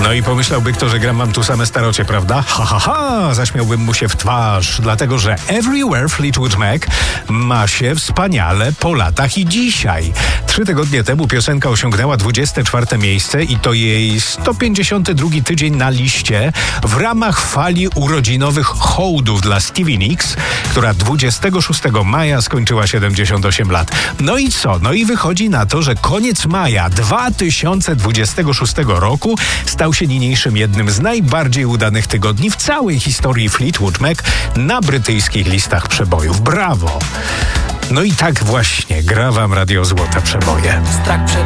No i pomyślałby kto, że gram mam tu same starocie, prawda? Ha, ha, ha! Zaśmiałbym mu się w twarz, dlatego że Everywhere Fleetwood Mac ma się wspaniale po latach i dzisiaj. 3 tygodnie temu piosenka osiągnęła 24 miejsce i to jej 152 tydzień na liście w ramach fali urodzinowych hołdów dla Stevie Nicks, która 26 maja skończyła 78 lat. No i co? No i wychodzi na to, że koniec maja 2026 roku stał się niniejszym jednym z najbardziej udanych tygodni w całej historii Fleetwood Mac na brytyjskich listach przebojów. Brawo! No i tak właśnie gra wam Radio Złote Przeboje. Strach przed